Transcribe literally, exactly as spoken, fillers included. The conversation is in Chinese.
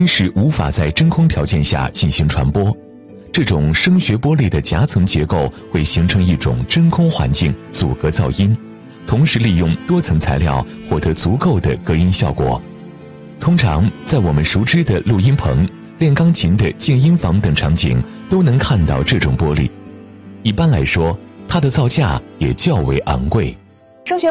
是无法在真空条件下进行传播。这种声学玻璃的夹层结构会形成一种真空环境，阻隔噪音，同时利用多层材料获得足够的隔音效果。通常在我们熟知的录音棚、练钢琴的静音房等场景都能看到这种玻璃。一般来说，它的造价也较为昂贵。 声学